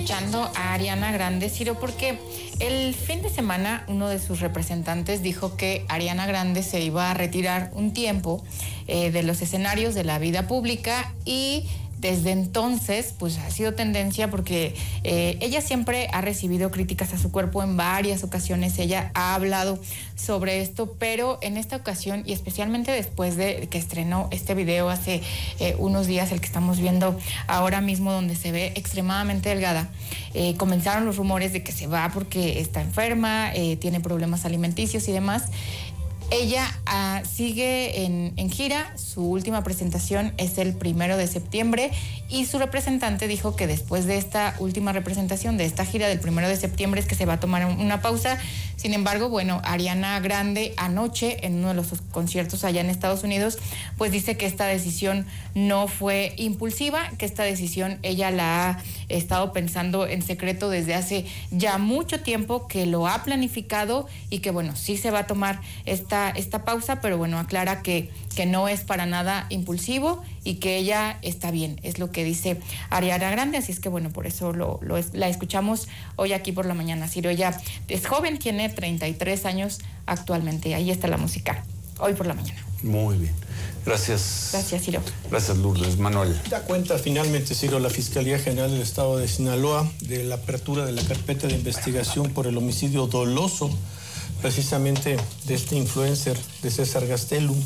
escuchando a Ariana Grande, Ciro, porque el fin de semana uno de sus representantes dijo que Ariana Grande se iba a retirar un tiempo de los escenarios de la vida pública, y desde entonces, pues ha sido tendencia porque ella siempre ha recibido críticas a su cuerpo en varias ocasiones. Ella ha hablado sobre esto, pero en esta ocasión, y especialmente después de que estrenó este video hace unos días, el que estamos viendo ahora mismo, donde se ve extremadamente delgada, comenzaron los rumores de que se va porque está enferma, tiene problemas alimenticios y demás. Ella sigue en gira. Su última presentación es el 1 de septiembre, y su representante dijo que después de esta última representación, de esta gira del 1 de septiembre, es que se va a tomar una pausa. Sin embargo, bueno, Ariana Grande anoche en uno de los conciertos allá en Estados Unidos, pues dice que esta decisión no fue impulsiva, que esta decisión ella la ha estado pensando en secreto desde hace ya mucho tiempo, que lo ha planificado y que bueno, sí se va a tomar esta pausa, pero bueno, aclara que no es para nada impulsivo y que ella está bien, es lo que dice Ariana Grande. Así es que bueno, por eso la escuchamos hoy aquí por la mañana. Ciro, ella es joven, tiene 33 años actualmente. Ahí está la música, hoy por la mañana. Muy bien, gracias. Gracias, Ciro. Gracias, Lourdes. Manuel. Da cuenta finalmente, Ciro, la Fiscalía General del Estado de Sinaloa de la apertura de la carpeta de investigación por el homicidio doloso, precisamente de este influencer, de César Gastelum,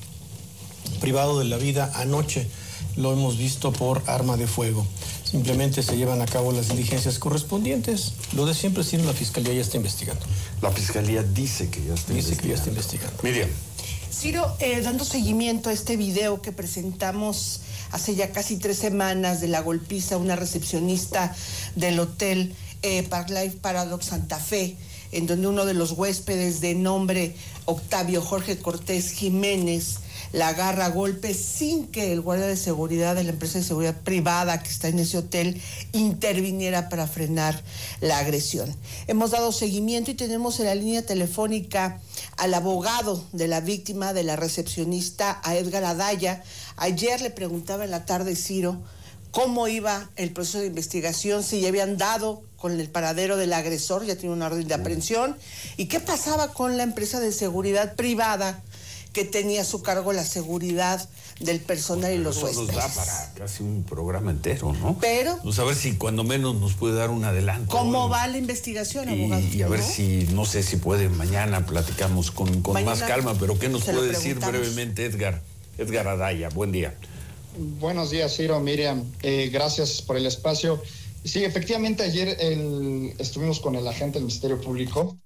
privado de la vida anoche. Lo hemos visto por arma de fuego. Simplemente se llevan a cabo las diligencias correspondientes. Lo de siempre, Ciro, la Fiscalía ya está investigando. La Fiscalía dice que ya está investigando. Dice que ya está investigando. Miriam. Ciro, dando seguimiento a este video que presentamos hace ya casi 3 semanas de la golpiza a una recepcionista del hotel Park Life Paradox Santa Fe, en donde uno de los huéspedes de nombre Octavio Jorge Cortés Jiménez la agarra a golpes sin que el guardia de seguridad de la empresa de seguridad privada que está en ese hotel interviniera para frenar la agresión. Hemos dado seguimiento y tenemos en la línea telefónica al abogado de la víctima, de la recepcionista, a Edgar Adaya. Ayer le preguntaba en la tarde, Ciro, cómo iba el proceso de investigación, si ya habían dado con el paradero del agresor, ya tiene una orden de aprehensión, y qué pasaba con la empresa de seguridad privada que tenía a su cargo la seguridad del personal y los huéspedes. Eso nos da para casi un programa entero, ¿no? Pero pues a ver si cuando menos nos puede dar un adelanto. ¿Cómo va la investigación, abogado? Y a ver si, no sé si puede, mañana platicamos con más calma, pero ¿qué nos puede decir brevemente Edgar Adaya? Buen día. Buenos días, Ciro, Miriam. Gracias por el espacio. Sí, efectivamente, ayer estuvimos con el agente del Ministerio Público.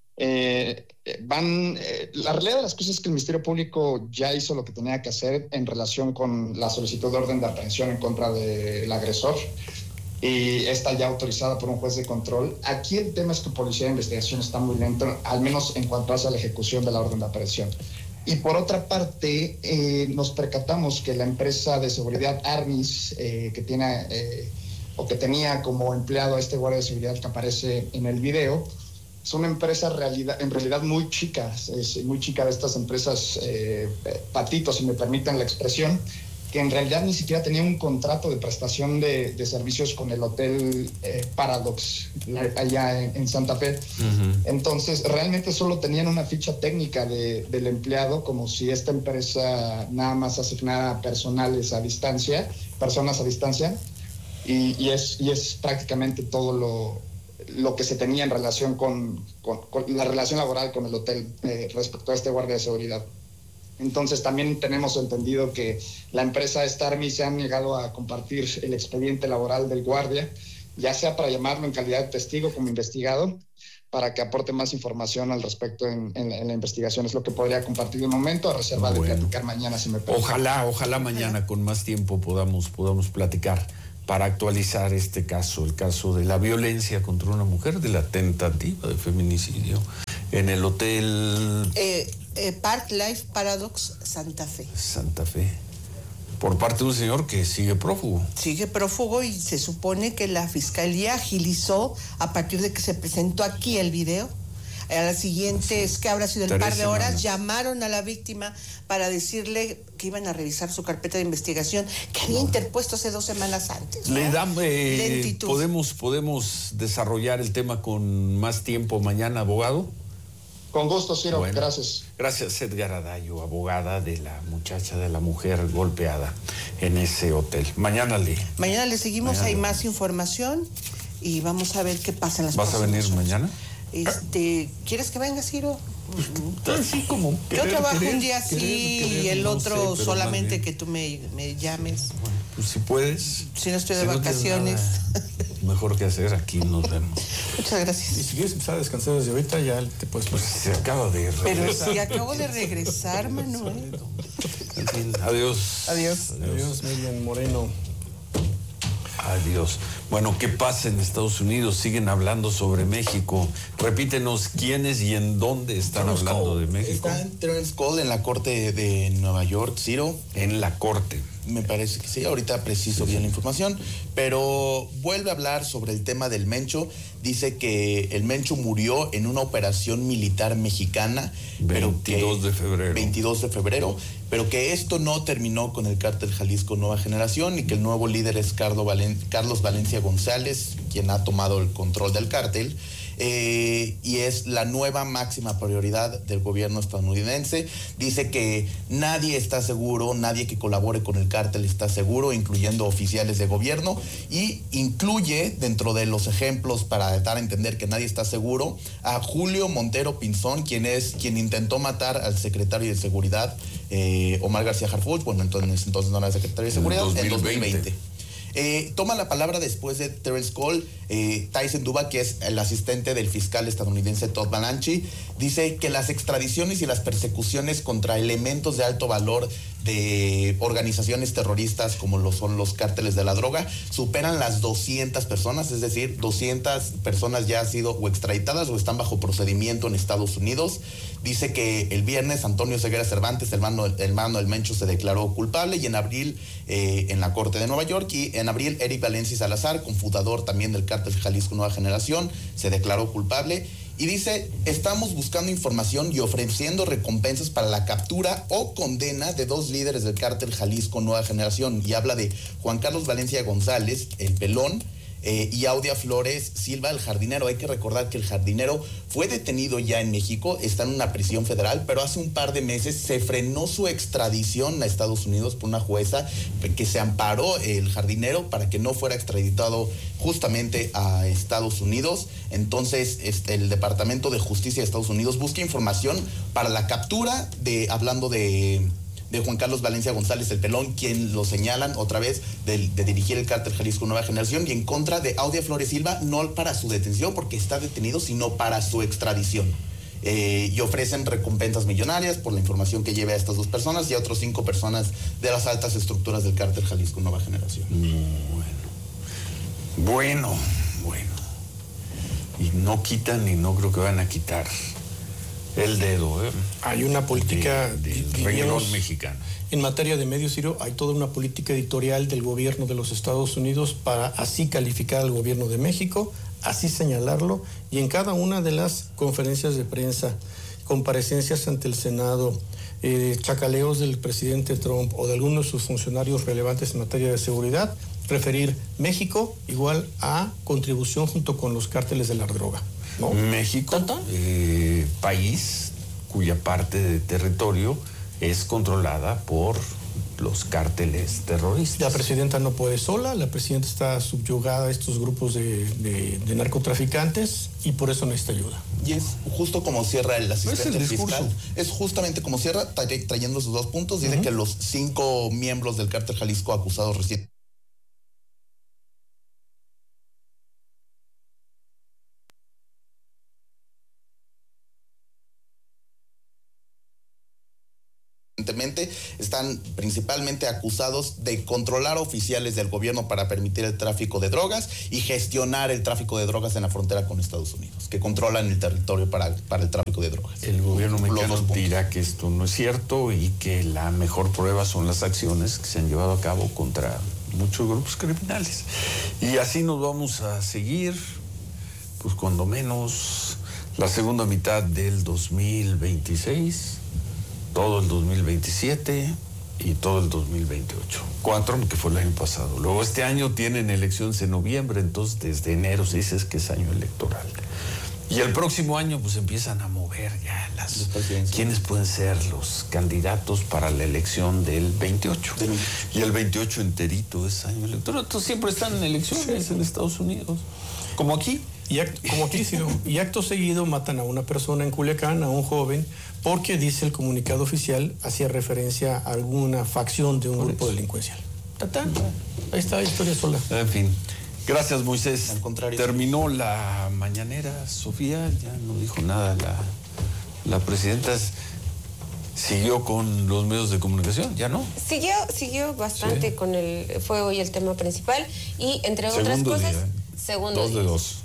La realidad de las cosas es que el Ministerio Público ya hizo lo que tenía que hacer en relación con la solicitud de orden de aprehensión en contra del agresor, y está ya autorizada por un juez de control. Aquí el tema es que Policía de Investigación está muy lento, al menos en cuanto a la ejecución de la orden de aprehensión. Y por otra parte, nos percatamos que la empresa de seguridad Armis, que tiene que tenía como empleado a este guardia de seguridad que aparece en el video, es una empresa en realidad muy chica, es muy chica, de estas empresas patitos, si me permiten la expresión, que en realidad ni siquiera tenía un contrato de prestación de servicios con el hotel Paradox, allá en Santa Fe. Uh-huh. Entonces, realmente solo tenían una ficha técnica del empleado, como si esta empresa nada más asignara personas a distancia, y es prácticamente todo lo que se tenía en relación con la relación laboral con el hotel respecto a este guardia de seguridad. Entonces también tenemos entendido que la empresa Starmi se ha negado a compartir el expediente laboral del guardia, ya sea para llamarlo en calidad de testigo como investigado, para que aporte más información al respecto en la investigación. Es lo que podría compartir de momento, a reserva de platicar mañana, si me permite. Ojalá mañana con más tiempo podamos platicar para actualizar este caso, el caso de la violencia contra una mujer, de la tentativa de feminicidio en el hotel Park Life Paradox Santa Fe. Santa Fe. Por parte de un señor que sigue prófugo. Sigue prófugo, y se supone que la Fiscalía agilizó, a partir de que se presentó aquí el video, A las siguientes, que habrá sido el 3 par de horas, semanas. llamaron a la víctima para decirle que iban a revisar su carpeta de investigación que había interpuesto hace 2 semanas antes, ¿no? Le damos, Lentitud. podemos desarrollar el tema con más tiempo mañana, abogado. Con gusto, Ciro. Bueno. Gracias. Gracias, Edgar Adayo, abogada de la muchacha, de la mujer golpeada en ese hotel. Mañana le seguimos, hay más información y vamos a ver qué pasa en las ¿Vas a próximas venir horas. mañana? ¿Quieres que venga, Ciro? Así como Yo trabajo un día sí querer, y el no otro sé, pero solamente más que tú me llames. Bueno, pues si puedes. Si no estoy de tienes vacaciones. nada mejor que hacer, aquí nos vemos. Muchas Y gracias. si quieres empezar a descansar desde ahorita, ya te puedes Pues se acaba de Pero regresar. si acabo de regresar, Manuel. En fin, adiós. Adiós. Adiós, Miriam Moreno. Adiós. Bueno, ¿qué pasa en Estados Unidos? Siguen hablando sobre México. Repítenos quiénes y en dónde están hablando de México. Está Terence Cole en la corte de Nueva York, Ciro. En la corte. Me parece que sí, ahorita preciso bien la información, pero vuelve a hablar sobre el tema del Mencho. Dice que el Mencho murió en una operación militar mexicana. 22 de febrero. 22 de febrero, pero que esto no terminó con el cártel Jalisco Nueva Generación y que el nuevo líder es Carlos Valencia González, quien ha tomado el control del cártel. Y es la nueva máxima prioridad del gobierno estadounidense. Dice que nadie está seguro, nadie que colabore con el cártel está seguro, incluyendo oficiales de gobierno, y incluye dentro de los ejemplos para dar a entender que nadie está seguro a Julio Montero Pinzón, quien intentó matar al secretario de Seguridad, Omar García Harfuch, bueno, entonces no era secretario de Seguridad, en 2020. Toma la palabra después de Terence Cole, Tyson Duba, que es el asistente del fiscal estadounidense Todd Balanchi, dice que las extradiciones y las persecuciones contra elementos de alto valor de organizaciones terroristas como lo son los cárteles de la droga superan las 200 personas, es decir, 200 personas ya han sido o extraditadas o están bajo procedimiento en Estados Unidos. Dice que el viernes Antonio Ceguera Cervantes, el hermano del Mencho, se declaró culpable, y en abril en la Corte de Nueva York, y en abril Eric Valencia Salazar, confundador también del cártel Jalisco Nueva Generación, se declaró culpable. Y dice, estamos buscando información y ofreciendo recompensas para la captura o condena de 2 líderes del cártel Jalisco Nueva Generación. Y habla de Juan Carlos Valencia González, el pelón, y Audia Flores Silva, el jardinero. Hay que recordar que el jardinero fue detenido ya en México, está en una prisión federal, pero hace un par de meses se frenó su extradición a Estados Unidos por una jueza que se amparó el jardinero para que no fuera extraditado justamente a Estados Unidos. Entonces, el Departamento de Justicia de Estados Unidos busca información para la captura hablando de Juan Carlos Valencia González, el pelón, quien lo señalan otra vez de dirigir el cártel Jalisco Nueva Generación, y en contra de Audia Flores Silva, no para su detención porque está detenido, sino para su extradición. Y ofrecen recompensas millonarias por la información que lleve a estas 2 personas y a otras 5 personas de las altas estructuras del cártel Jalisco Nueva Generación. Bueno. Y no quitan y no creo que van a quitar el dedo, ¿eh? Hay una política del diríamos, reggaetón mexicano. En materia de medios, Ciro, hay toda una política editorial del gobierno de los Estados Unidos para así calificar al gobierno de México, así señalarlo, y en cada una de las conferencias de prensa, comparecencias ante el Senado, chacaleos del presidente Trump o de algunos de sus funcionarios relevantes en materia de seguridad, referir México igual a contribución junto con los cárteles de la droga, ¿no? México, país cuya parte de territorio es controlada por los cárteles terroristas. La presidenta no puede sola, la presidenta está subyugada a estos grupos de narcotraficantes y por eso necesita ayuda. Y es justo como cierra el asistente discurso. fiscal. Es justamente como cierra, trayendo sus 2 puntos. Dice que los 5 miembros del cártel Jalisco acusados recientemente están principalmente acusados de controlar oficiales del gobierno para permitir el tráfico de drogas y gestionar el tráfico de drogas en la frontera con Estados Unidos, que controlan el territorio para el tráfico de drogas. El gobierno mexicano dirá que esto no es cierto y que la mejor prueba son las acciones que se han llevado a cabo contra muchos grupos criminales. Y así nos vamos a seguir, pues cuando menos la segunda mitad del 2026, todo el 2027 y todo el 2028. 4, que fue el año pasado. Luego este año tienen elecciones en noviembre, entonces desde enero se dice que es año electoral. Y el próximo año pues empiezan a mover ya quiénes pueden ser los candidatos para la elección del 28. Y el 28 enterito es año electoral. Entonces siempre están en elecciones en Estados Unidos. Como aquí. Y acto seguido matan a una persona en Culiacán, a un joven, porque dice el comunicado oficial, hacía referencia a alguna facción de un grupo delincuencial. Ahí está la historia sola. En fin. Gracias, Moisés. Al contrario. Terminó la mañanera, Sofía, ya no dijo nada la presidenta. ¿Siguió con los medios de comunicación? ¿Ya no? Siguió bastante Sí. fue hoy el tema principal y entre otras Segundo cosas... día. Segundo 2 de día. 2.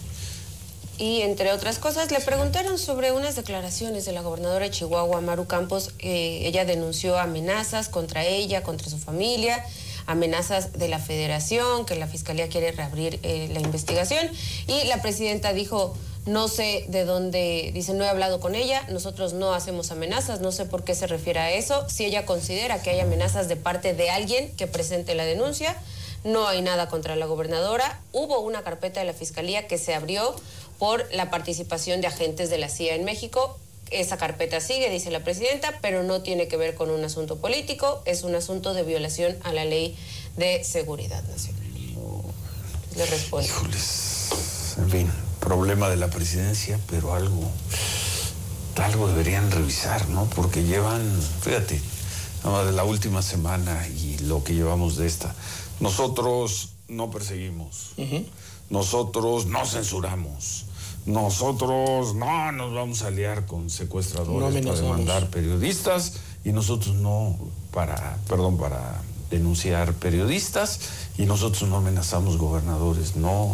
Y entre otras cosas, le preguntaron sobre unas declaraciones de la gobernadora de Chihuahua, Maru Campos. Ella denunció amenazas contra ella, contra su familia, amenazas de la Federación, que la Fiscalía quiere reabrir la investigación. Y la presidenta dijo, no sé de dónde, dice, no he hablado con ella, nosotros no hacemos amenazas, no sé por qué se refiere a eso. Si ella considera que hay amenazas de parte de alguien que presente la denuncia, no hay nada contra la gobernadora. Hubo una carpeta de la Fiscalía que se abrió por la participación de agentes de la CIA en México. Esa carpeta sigue, dice la presidenta, pero no tiene que ver con un asunto político, es un asunto de violación a la Ley de Seguridad Nacional. Le respondo. Híjoles, en fin, problema de la presidencia, pero algo deberían revisar, ¿no? Porque llevan, fíjate, nada más de la última semana y lo que llevamos de esta. Nosotros no perseguimos, nosotros no censuramos, nosotros no nos vamos a liar con secuestradores para demandar periodistas y nosotros no para denunciar periodistas y nosotros no amenazamos gobernadores. No.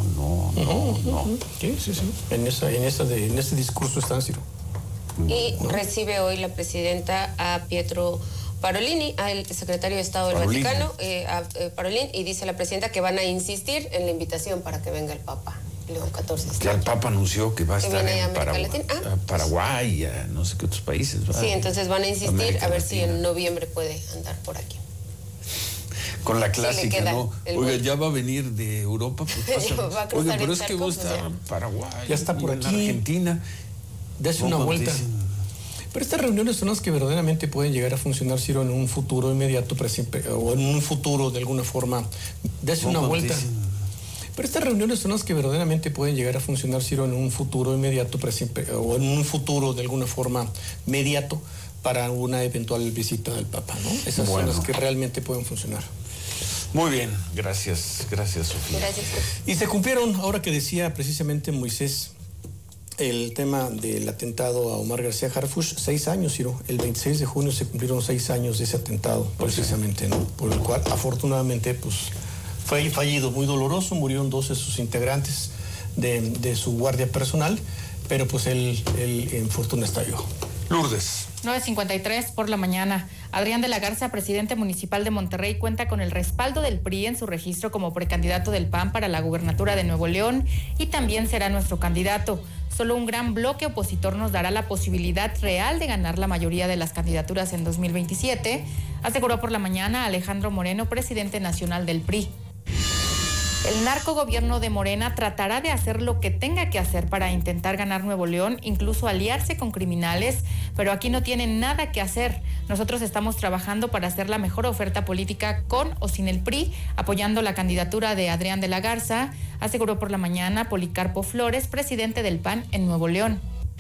Sí. En ese discurso está Ciro. Y recibe hoy la presidenta a Pietro Parolin, al secretario de Estado del Vaticano, Parolin, y dice la presidenta que van a insistir en la invitación para que venga el Papa León XIV. Ya el Papa anunció que va a estar en Paraguay, no sé qué otros países. Sí, entonces van a insistir a ver si en noviembre puede andar por aquí. Con la clásica, ¿no? Oiga, vuelo. ya va a venir de Europa. Pues Va a cruzar oiga, pero el es que charco, vos está pues en Paraguay. Ya está por en aquí. Argentina. Dese una vuelta. Pero estas reuniones son las que verdaderamente pueden llegar a funcionar, Ciro, en un futuro inmediato o en un futuro de alguna forma. Dese una vuelta. Pero estas reuniones son las que verdaderamente pueden llegar a funcionar, Ciro, en un futuro inmediato o en un futuro de alguna forma mediato para una eventual visita del Papa, ¿no? Esas son las que realmente pueden funcionar. Muy bien, gracias, Sofía. Gracias. Y se cumplieron, ahora que decía precisamente Moisés, el tema del atentado a Omar García Harfuch, 6 años, Ciro. El 26 de junio se cumplieron 6 años de ese atentado, precisamente, ¿no? Por el cual, afortunadamente, pues, fue fallido, muy doloroso. Murieron 12 de sus integrantes de su guardia personal, pero pues él en fortuna estalló. Lourdes. 9:53 por la mañana. Adrián de la Garza, presidente municipal de Monterrey, cuenta con el respaldo del PRI en su registro como precandidato del PAN para la gubernatura de Nuevo León y también será nuestro candidato. Solo un gran bloque opositor nos dará la posibilidad real de ganar la mayoría de las candidaturas en 2027, aseguró por la mañana Alejandro Moreno, presidente nacional del PRI. El narcogobierno de Morena tratará de hacer lo que tenga que hacer para intentar ganar Nuevo León, incluso aliarse con criminales, pero aquí no tienen nada que hacer. Nosotros estamos trabajando para hacer la mejor oferta política con o sin el PRI, apoyando la candidatura de Adrián de la Garza, aseguró por la mañana Policarpo Flores, presidente del PAN en Nuevo León.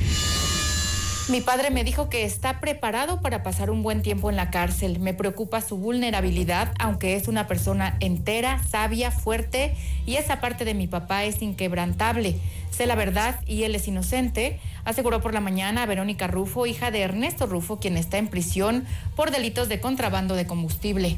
Mi padre me dijo que está preparado para pasar un buen tiempo en la cárcel. Me preocupa su vulnerabilidad, aunque es una persona entera, sabia, fuerte, y esa parte de mi papá es inquebrantable. Sé la verdad y él es inocente, aseguró por la mañana Verónica Rufo, hija de Ernesto Rufo, quien está en prisión por delitos de contrabando de combustible.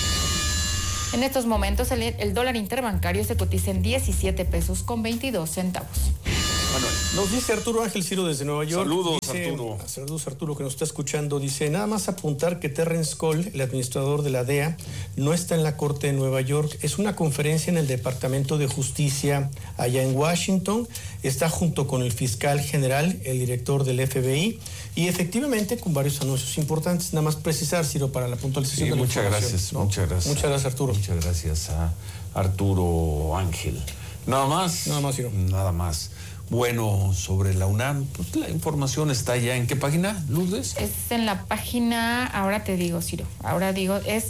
En estos momentos el dólar interbancario se cotiza en 17 pesos con 22 centavos. Bueno, nos dice Arturo Ángel Ciro desde Nueva York. Saludos, dice, Arturo. Saludos, Arturo, que nos está escuchando. Dice, nada más apuntar que Terrence Cole, el administrador de la DEA, no está en la Corte de Nueva York. Es una conferencia en el Departamento de Justicia allá en Washington. Está junto con el fiscal general, el director del FBI, y efectivamente con varios anuncios importantes. Nada más precisar, Ciro, para la puntualización de la muchas información, gracias, ¿no? muchas gracias. Muchas gracias, Arturo. Muchas gracias a Arturo Ángel. ¿Nada más? Nada más, Ciro. Nada más. Bueno, sobre la UNAM, pues la información está ya. ¿En qué página, Lourdes? Es en la página, ahora te digo, Ciro, es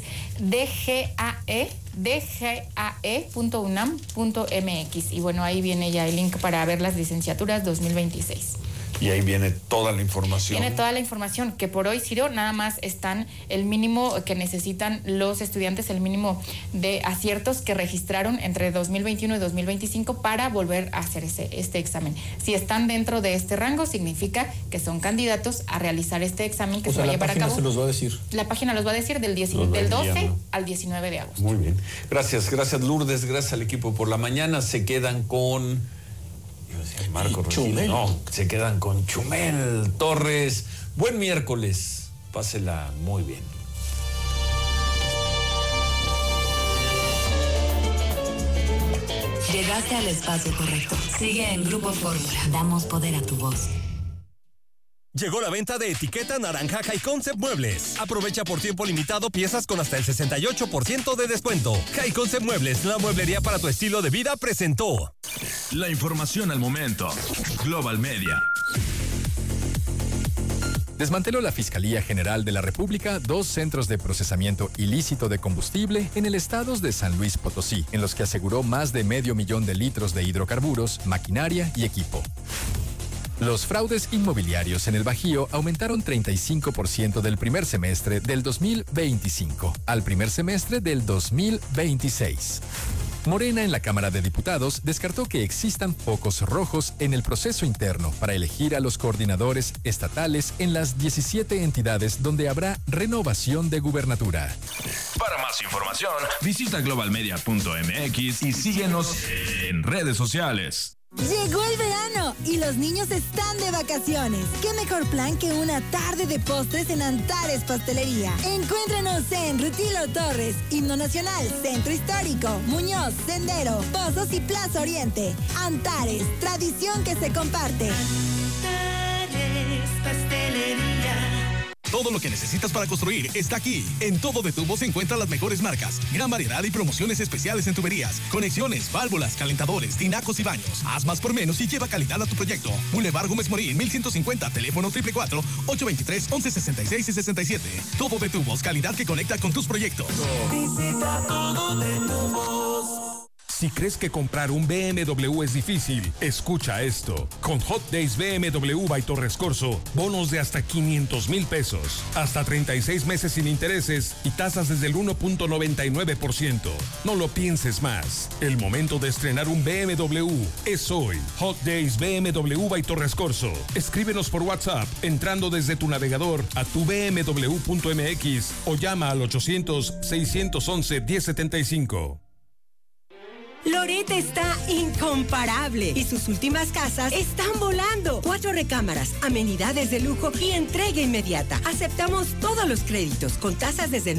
dgae.unam.mx. Y bueno, ahí viene ya el link para ver las licenciaturas 2026. Y ahí viene toda la información. Viene toda la información, que por hoy, Ciro, nada más están el mínimo que necesitan los estudiantes, el mínimo de aciertos que registraron entre 2021 y 2025 para volver a hacer este examen. Si están dentro de este rango, significa que son candidatos a realizar este examen que se va a llevar a cabo. La página se los va a decir. La página los va a decir del 12 al 19 de agosto. Muy bien. Gracias Lourdes, gracias al equipo por la mañana. Se quedan con... Marco Chumel. No, se quedan con Chumel Torres. Buen miércoles. Pásela muy bien. Llegaste al espacio correcto. Sigue en Grupo Fórmula. Damos poder a tu voz. Llegó la venta de etiqueta naranja High Concept Muebles. Aprovecha por tiempo limitado piezas con hasta el 68% de descuento. High Concept Muebles, la mueblería para tu estilo de vida, presentó. La información al momento. Global Media. Desmanteló la Fiscalía General de la República 2 centros de procesamiento ilícito de combustible en el estado de San Luis Potosí, en los que aseguró más de 500,000 de litros de hidrocarburos, maquinaria y equipo. Los fraudes inmobiliarios en el Bajío aumentaron 35% del primer semestre del 2025 al primer semestre del 2026. Morena en la Cámara de Diputados descartó que existan focos rojos en el proceso interno para elegir a los coordinadores estatales en las 17 entidades donde habrá renovación de gubernatura. Para más información, visita globalmedia.mx y síguenos en redes sociales. Llegó el verano y los niños están de vacaciones. ¿Qué mejor plan que una tarde de postres en Antares Pastelería? Encuéntranos en Rutilo Torres, Himno Nacional, Centro Histórico, Muñoz, Sendero, Pozos y Plaza Oriente. Antares, tradición que se comparte. Antares Pastelería. Todo lo que necesitas para construir está aquí. En Todo de Tubos se encuentran las mejores marcas, gran variedad y promociones especiales en tuberías, conexiones, válvulas, calentadores, tinacos y baños. Haz más por menos y lleva calidad a tu proyecto. Boulevard Gómez Morín, 1150, teléfono 444-823-1166 y 67. Todo de Tubos, calidad que conecta con tus proyectos. Visita Todo de Tubos. Si crees que comprar un BMW es difícil, escucha esto. Con Hot Days BMW by Torres Corso, bonos de hasta 500,000 pesos, hasta 36 meses sin intereses y tasas desde el 1.99%. No lo pienses más. El momento de estrenar un BMW es hoy. Hot Days BMW by Torres Corso. Escríbenos por WhatsApp entrando desde tu navegador a tu bmw.mx o llama al 800-611-1075. Loret está incomparable y sus últimas casas están volando. 4 recámaras, amenidades de lujo y entrega inmediata. Aceptamos todos los créditos con tasas desde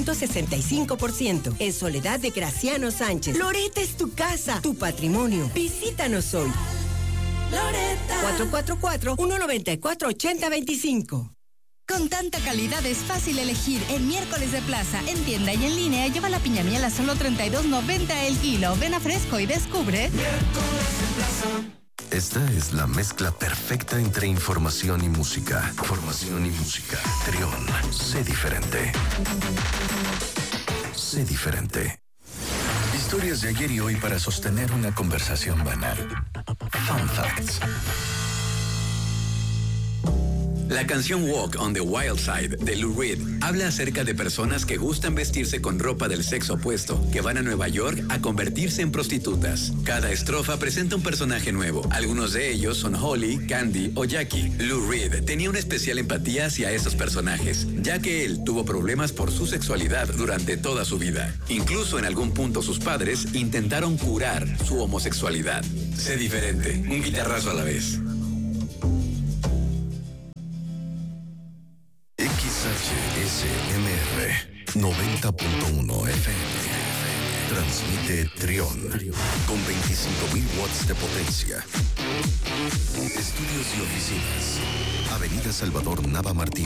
9.65%. En Soledad de Graciano Sánchez. Loret es tu casa, tu patrimonio. Visítanos hoy. Loretta. 444-194-8025. Con tanta calidad es fácil elegir. En miércoles de plaza, en tienda y en línea, lleva la piña miel a solo $32.90 el kilo. Ven a Fresco y descubre. Esta es la mezcla perfecta entre información y música. Información y música. Trión, sé diferente. Sé diferente. Historias de ayer y hoy para sostener una conversación banal. Fun Facts. La canción Walk on the Wild Side de Lou Reed habla acerca de personas que gustan vestirse con ropa del sexo opuesto, que van a Nueva York a convertirse en prostitutas. Cada estrofa presenta un personaje nuevo. Algunos de ellos son Holly, Candy o Jackie. Lou Reed tenía una especial empatía hacia esos personajes, ya que él tuvo problemas por su sexualidad durante toda su vida. Incluso en algún punto sus padres intentaron curar su homosexualidad. Sé diferente, un guitarrazo a la vez. XHSMR 90.1 FM. Transmite Trión con 25.000 watts de potencia. Estudios y oficinas. Avenida Salvador Nava Martínez.